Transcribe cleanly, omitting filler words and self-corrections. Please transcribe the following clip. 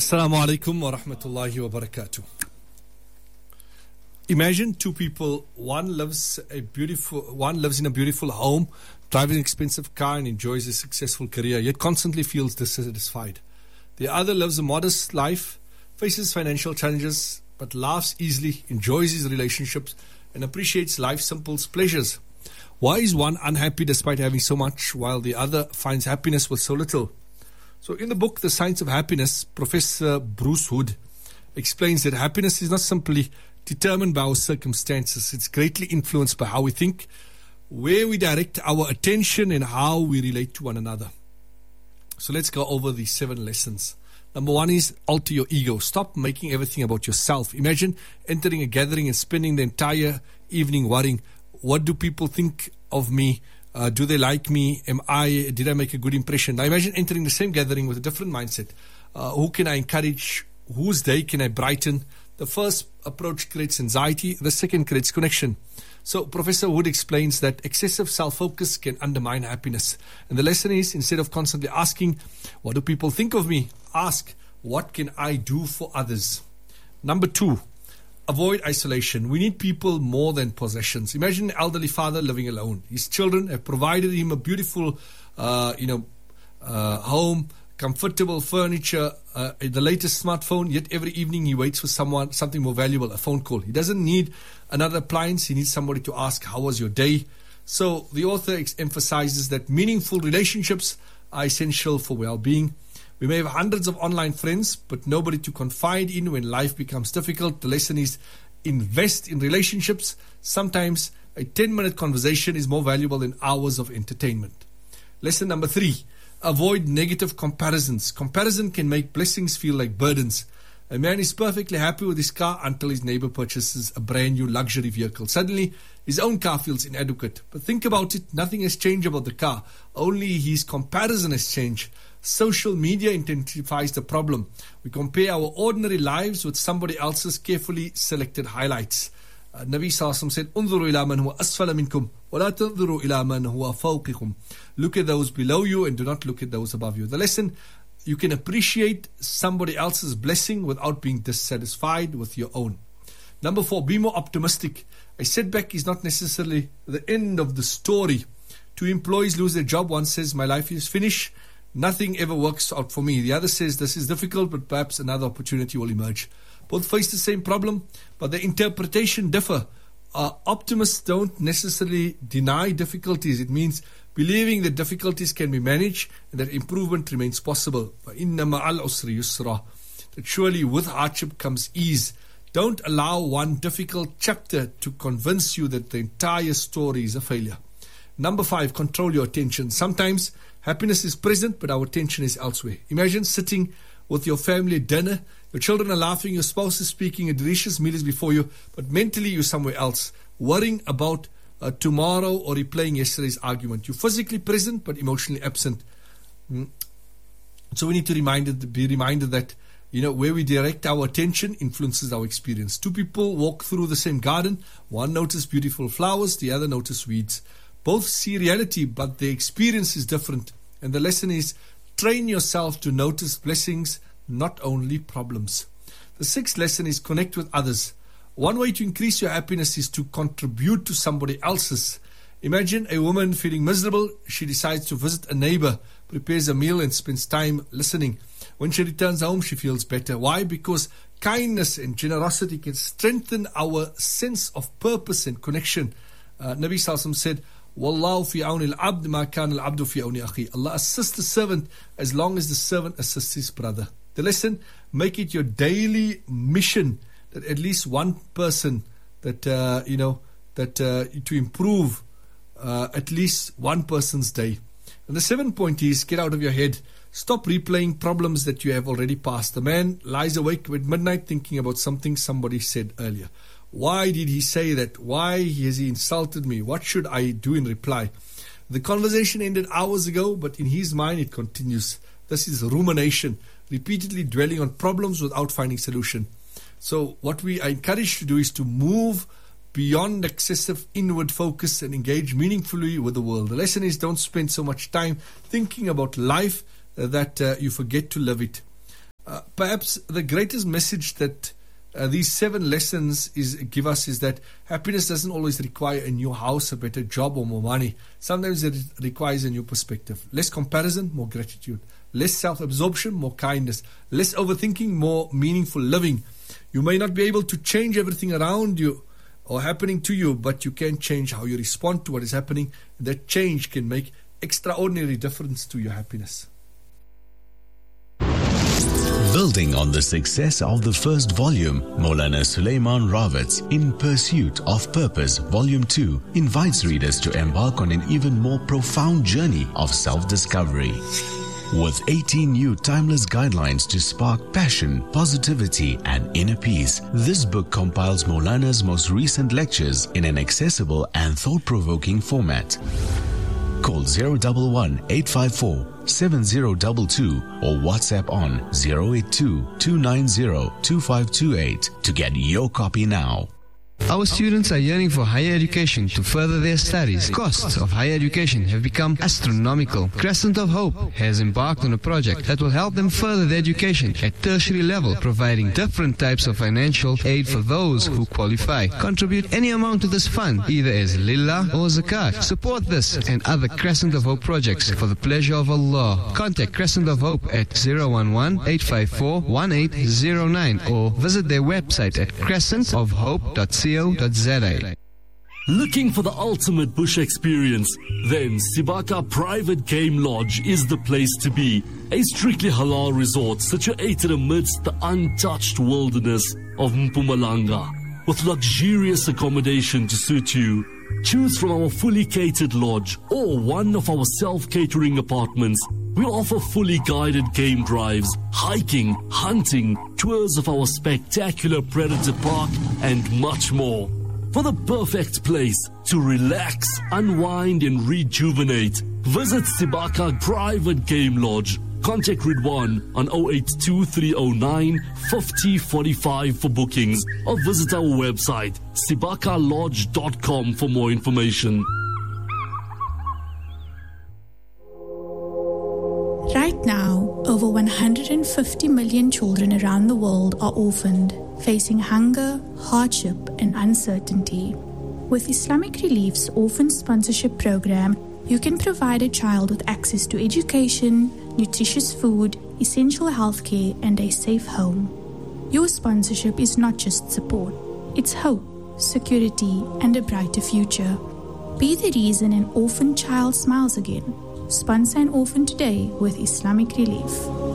Assalamu alaikum wa rahmatullahi wa barakatuh. Imagine two people. One lives in a beautiful home, drives an expensive car, and enjoys a successful career, yet constantly feels dissatisfied. The other lives a modest life, faces financial challenges, but laughs easily, enjoys his relationships, and appreciates life's simple pleasures. Why is one unhappy despite having so much, while the other finds happiness with so little? So in the book, The Science of Happiness, Professor Bruce Hood explains that happiness is not simply determined by our circumstances. It's greatly influenced by how we think, where we direct our attention, and how we relate to one another. So let's go over these 7 lessons. Number 1 is alter your ego. Stop making everything about yourself. Imagine entering a gathering and spending the entire evening worrying, what do people think of me? Do they like me? Did I make a good impression? Now imagine entering the same gathering with a different mindset. Who can I encourage? Whose day can I brighten? The first approach creates anxiety. The second creates connection. So Professor Wood explains that excessive self-focus can undermine happiness. And the lesson is, instead of constantly asking, what do people think of me? Ask, what can I do for others? Number 2, avoid isolation. We need people more than possessions. Imagine an elderly father living alone. His children have provided him a beautiful, home, comfortable furniture, the latest smartphone, yet every evening he waits for something more valuable, a phone call. He doesn't need another appliance. He needs somebody to ask, how was your day? So the author emphasizes that meaningful relationships are essential for well-being. We may have hundreds of online friends, but nobody to confide in when life becomes difficult. The lesson is, invest in relationships. Sometimes a 10-minute conversation is more valuable than hours of entertainment. Lesson number 3, avoid negative comparisons. Comparison can make blessings feel like burdens. A man is perfectly happy with his car until his neighbor purchases a brand new luxury vehicle. Suddenly, his own car feels inadequate. But think about it, nothing has changed about the car. Only his comparison has changed. Social media intensifies the problem. We compare our ordinary lives with somebody else's carefully selected highlights. Nabi Sallallahu said, "Unzuru ila man huwa asfala minkum, wa la tanzuru ila man huwa fawqikum." Look at those below you and do not look at those above you. The lesson: you can appreciate somebody else's blessing without being dissatisfied with your own. Number 4, be more optimistic. A setback is not necessarily the end of the story. 2 employees lose their job. One says, "My life is finished. Nothing ever works out for me." The other says, "This is difficult, but perhaps another opportunity will emerge." Both face the same problem, but their interpretation differ. Optimists don't necessarily deny difficulties. It means believing that difficulties can be managed and that improvement remains possible. فَإِنَّ مَعَ الْعُسْرِ يُسْرًا. That surely with hardship comes ease. Don't allow one difficult chapter to convince you that the entire story is a failure. Number 5, control your attention. Sometimes happiness is present, but our attention is elsewhere. Imagine sitting with your family at dinner. Your children are laughing, your spouse is speaking, a delicious meal is before you, but mentally you're somewhere else, worrying about tomorrow or replaying yesterday's argument. You're physically present, but emotionally absent. So we need to be reminded that, where we direct our attention influences our experience. 2 people walk through the same garden. One notices beautiful flowers, the other notices weeds. Both see reality, but their experience is different. And the lesson is, train yourself to notice blessings, not only problems. The 6th lesson is connect with others. One way to increase your happiness is to contribute to somebody else's. Imagine a woman feeling miserable. She decides to visit a neighbor, prepares a meal and spends time listening. When she returns home, she feels better. Why? Because kindness and generosity can strengthen our sense of purpose and connection. Nabi Sallallahu said, "Wallahu fi awni al-abd ma kana al-abdu fi awni akhi." Allah assists the servant as long as the servant assists his brother. The lesson: make it your daily mission that at least one person to improve at least one person's day. And the 7th point is, get out of your head. Stop replaying problems that you have already passed. The man lies awake at midnight thinking about something somebody said earlier. Why did he say that? Why has he insulted me? What should I do in reply? The conversation ended hours ago, but in his mind it continues. This is rumination, repeatedly dwelling on problems without finding solution. So what we are encouraged to do is to move beyond excessive inward focus and engage meaningfully with the world. The lesson is, don't spend so much time thinking about life that you forget to live it. Perhaps the greatest message that these 7 lessons give us is that happiness doesn't always require a new house, a better job, or more money. Sometimes it requires a new perspective. Less comparison, more gratitude. Less self-absorption, more kindness. Less overthinking, more meaningful living. You may not be able to change everything around you or happening to you, but you can change how you respond to what is happening. That change can make extraordinary difference to your happiness. Building on the success of the first volume, Maulana Sulaiman Rawat's In Pursuit of Purpose Volume 2 invites readers to embark on an even more profound journey of self-discovery. With 18 new timeless guidelines to spark passion, positivity and inner peace, this book compiles Maulana's most recent lectures in an accessible and thought-provoking format. Call 011-854-7022 or WhatsApp on 082-290-2528 to get your copy now. Our students are yearning for higher education to further their studies. Costs of higher education have become astronomical. Crescent of Hope has embarked on a project that will help them further their education at tertiary level, providing different types of financial aid for those who qualify. Contribute any amount to this fund, either as lillah or zakat. Support this and other Crescent of Hope projects for the pleasure of Allah. Contact Crescent of Hope at 011-854-1809 or visit their website at crescentofhope.co.za. Looking for the ultimate bush experience? Then Sibaka Private Game Lodge is the place to be. A strictly halal resort situated amidst the untouched wilderness of Mpumalanga, with luxurious accommodation to suit you. Choose from our fully catered lodge or one of our self-catering apartments. We offer fully guided game drives, hiking, hunting, tours of our spectacular Predator Park and much more. For the perfect place to relax, unwind and rejuvenate, visit Sibaka Private Game Lodge. Contact Ridwan on 082-309-5045 for bookings or visit our website sibakalodge.com for more information. Right now, over 150 million children around the world are orphaned, facing hunger, hardship, and uncertainty. With Islamic Relief's Orphan Sponsorship Program, you can provide a child with access to education, nutritious food, essential healthcare, and a safe home. Your sponsorship is not just support, it's hope, security, and a brighter future. Be the reason an orphan child smiles again. Sponsor an orphan today with Islamic Relief.